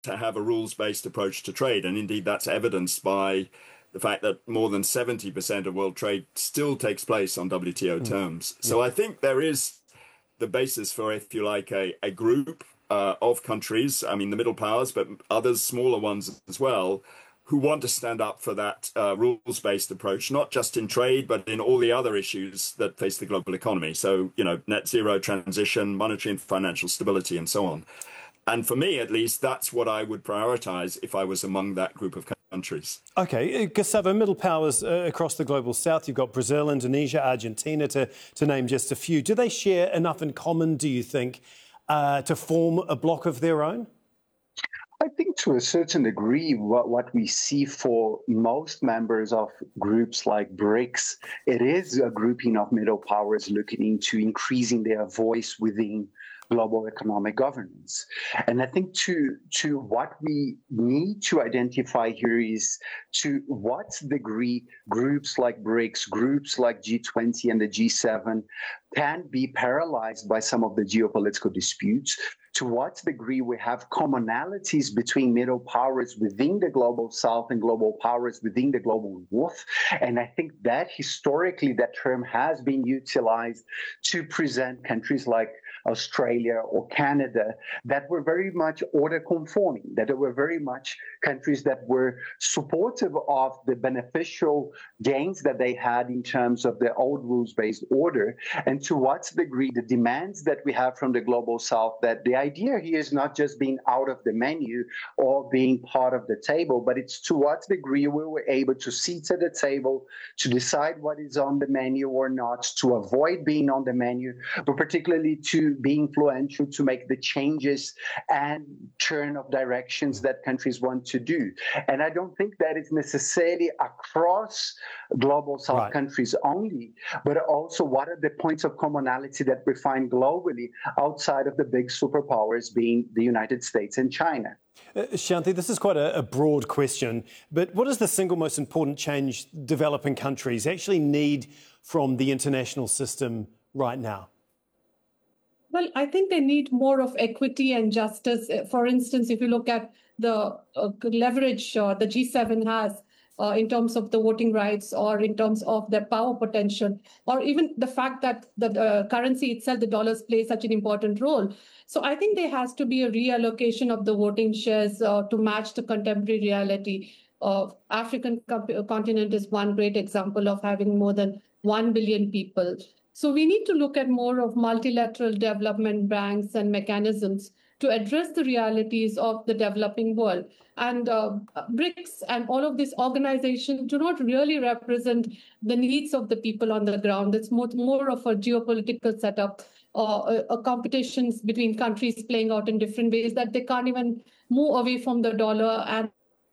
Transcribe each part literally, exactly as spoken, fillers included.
to have a rules-based approach to trade. And indeed, that's evidenced by the fact that more than seventy percent of world trade still takes place on W T O mm. terms. Yeah. So I think there is the basis for, if you like, a, a group uh, of countries, I mean, the middle powers, but others, smaller ones as well, who want to stand up for that uh, rules-based approach, not just in trade, but in all the other issues that face the global economy. So, you know, net zero transition, monetary and financial stability, and so on. And for me, at least, that's what I would prioritize if I was among that group of countries. OK, Gustavo, middle powers uh, across the global south, you've got Brazil, Indonesia, Argentina, to, to name just a few. Do they share enough in common, do you think, uh, to form a bloc of their own? I think to a certain degree, what, what we see for most members of groups like BRICS, it is a grouping of middle powers looking into increasing their voice within global economic governance. And I think to, to what we need to identify here is to what degree groups like BRICS, groups like G twenty and the G seven can be paralyzed by some of the geopolitical disputes, to what degree we have commonalities between middle powers within the global south and global powers within the global north. And I think that historically that term has been utilized to present countries like Australia or Canada that were very much order conforming, that were very much countries that were supportive of the beneficial gains that they had in terms of the old rules-based order, and to what degree the demands that we have from the global south, that the idea here is not just being out of the menu or being part of the table, but it's to what degree we were able to sit at the table to decide what is on the menu or not, to avoid being on the menu, but particularly to be influential to make the changes and turn of directions that countries want to do. And I don't think that is necessarily across global south right. countries only, but also what are the points of commonality that we find globally outside of the big superpowers being the United States and China. Uh, Shanti, this is quite a, a broad question, but what is the single most important change developing countries actually need from the international system right now? Well, I think they need more of equity and justice. For instance, if you look at the uh, leverage uh, the G seven has uh, in terms of the voting rights or in terms of their power potential, or even the fact that the uh, currency itself, the dollars, play such an important role. So I think there has to be a reallocation of the voting shares uh, to match the contemporary reality. Uh, African continent is one great example of having more than one billion people. So we need to look at more of multilateral development banks and mechanisms to address the realities of the developing world. And uh, BRICS and all of these organizations do not really represent the needs of the people on the ground. It's more, more of a geopolitical setup, or uh, competitions between countries playing out in different ways that they can't even move away from the dollar and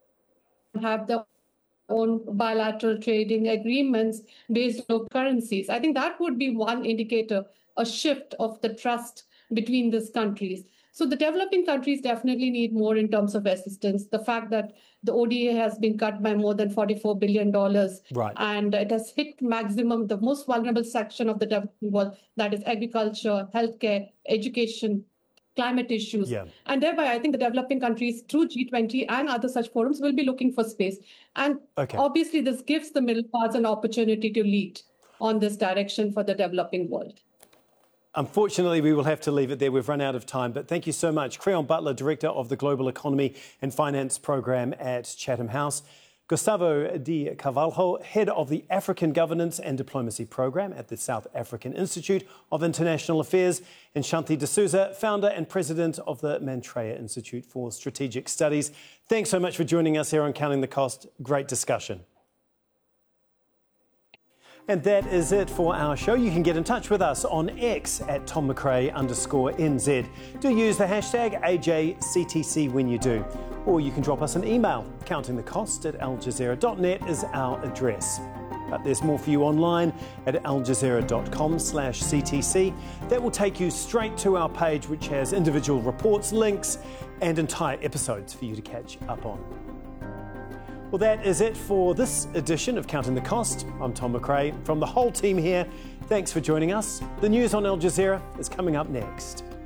have their own bilateral trading agreements based on currencies. I think that would be one indicator, a shift of the trust between these countries. So the developing countries definitely need more in terms of assistance. The fact that the O D A has been cut by more than forty-four billion dollars, right. and it has hit maximum the most vulnerable section of the developing world, that is agriculture, healthcare, education, climate issues. Yeah. And thereby, I think the developing countries through G twenty and other such forums will be looking for space. And okay. obviously, this gives the middle powers an opportunity to lead on this direction for the developing world. Unfortunately, we will have to leave it there. We've run out of time. But thank you so much. Creon Butler, Director of the Global Economy and Finance Programme at Chatham House. Gustavo de Carvalho, Head of the African Governance and Diplomacy Programme at the South African Institute of International Affairs, and Shanti D'Souza, Founder and President of the Maitreya Institute for Strategic Studies. Thanks so much for joining us here on Counting the Cost. Great discussion. And that is it for our show. You can get in touch with us on X at Tom McRae underscore N Z. Do use the hashtag A J C T C when you do. Or you can drop us an email. Counting the Cost at al jazeera dot net is our address. But there's more for you online at al jazeera dot com slash C T C. That will take you straight to our page, which has individual reports, links, and entire episodes for you to catch up on. Well, that is it for this edition of Counting the Cost. I'm Tom McRae. From the whole team here, thanks for joining us. The news on Al Jazeera is coming up next.